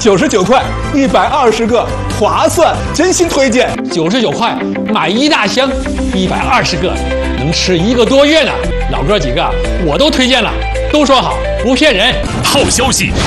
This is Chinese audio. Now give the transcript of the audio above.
99块，120个，划算，真心推荐。 99块买一大箱，120个，能吃1个多月呢。老哥几个我都推荐了，都说好，不骗人。 好消息！